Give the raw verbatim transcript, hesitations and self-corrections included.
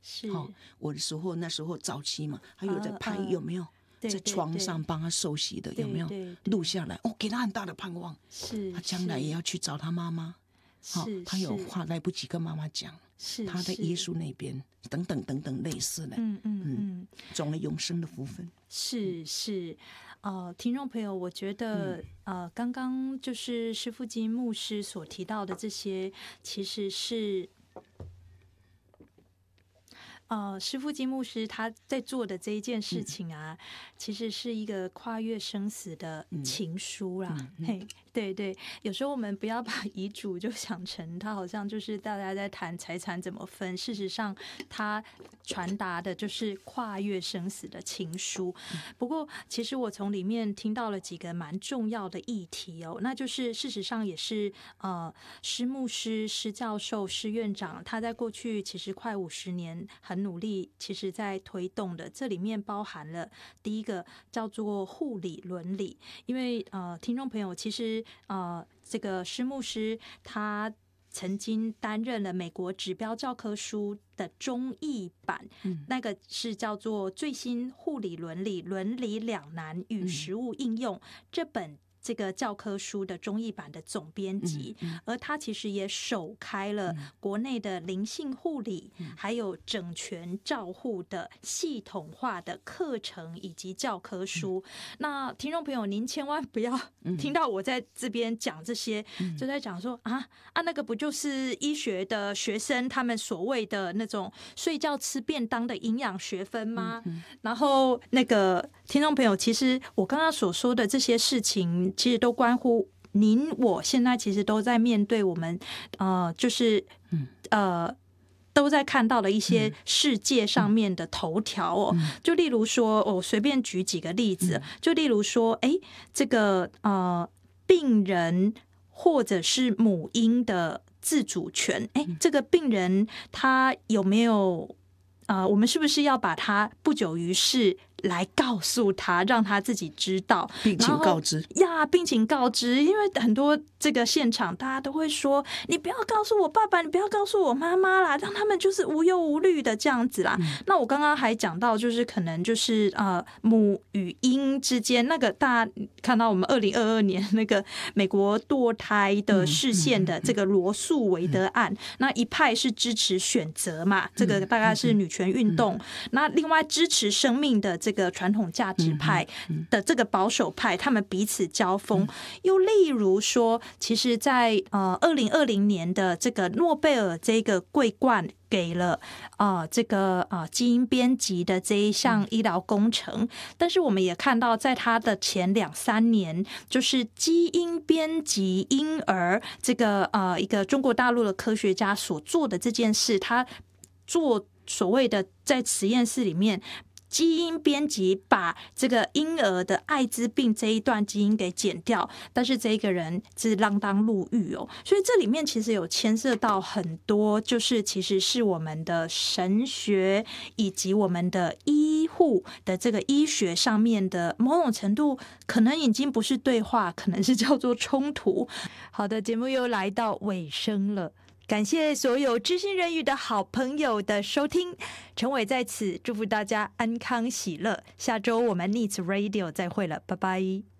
是、 哦，我的时候那时候早期嘛，还有在拍、 啊啊有没有？ 对在床上帮他受洗的对有没有对对对录下来？哦，给他很大的盼望， 是他将来也要去找他妈妈。好、 是， 他有是话来不及跟妈妈讲， 是他在耶稣那边等等等等类似的， 嗯嗯嗯， 总了永生的福分。 是是，呃，听众朋友，我觉得、嗯、呃，刚刚就是施富金牧师所提到的这些，其实是。呃，施富金牧师他在做的这一件事情啊，嗯、其实是一个跨越生死的情书啦。嗯嗯、嘿，对对，有时候我们不要把遗嘱就想成他好像就是大家在谈财产怎么分，事实上他传达的就是跨越生死的情书。嗯、不过，其实我从里面听到了几个蛮重要的议题哦，那就是事实上也是呃，施牧师、施教授、施院长他在过去其实快五十年很努力，其实在推动的，这里面包含了第一个叫做护理伦理，因为呃，听众朋友其实呃，这个施牧师他曾经担任了美国指标教科书的中译版，嗯、那个是叫做《最新护理伦理：伦理两难与实务应用》、嗯、这本。这个教科书的中译版的总编辑，嗯嗯、而他其实也首开了国内的灵性护理，嗯、还有整全照护的系统化的课程以及教科书。嗯、那听众朋友，您千万不要听到我在这边讲这些，嗯、就在讲说啊啊，那个不就是医学的学生他们所谓的那种睡觉吃便当的营养学分吗？嗯、然后那个听众朋友，其实我刚刚所说的这些事情。其实都关乎您我现在其实都在面对我们呃就是呃都在看到的一些世界上面的头条哦，就例如说我随便举几个例子，就例如说哎这个呃病人或者是母婴的自主权，哎这个病人他有没有呃我们是不是要把他不久于世来告诉他，让他自己知道， 并请告知呀，并请告知，因为很多这个现场大家都会说，你不要告诉我爸爸，你不要告诉我妈妈啦，让他们就是无忧无虑的这样子啦。嗯、那我刚刚还讲到，就是可能就是呃母与婴之间那个，大家看到我们二零二二年那个美国堕胎的释宪的这个罗诉韦德案，嗯嗯、那一派是支持选择嘛，这个大概是女权运动，嗯嗯、那另外支持生命的。这个传统价值派的这个保守派，他们彼此交锋。又例如说，其实在呃二零二零年的这个诺贝尔这个桂冠给了啊、呃、这个啊、呃、基因编辑的这一项医疗工程，但是我们也看到，在他的前两三年，就是基因编辑婴儿这个呃一个中国大陆的科学家所做的这件事，他做所谓的在实验室里面。基因编辑把这个婴儿的艾滋病这一段基因给剪掉，但是这个人是锒铛入狱哦，所以这里面其实有牵涉到很多，就是其实是我们的神学以及我们的医护的这个医学上面的某种程度，可能已经不是对话，可能是叫做冲突。好的，节目又来到尾声了。感谢所有知心人语的好朋友的收听，陈伟在此祝福大家安康喜乐。下周我们 Needs Radio 再会了，拜拜。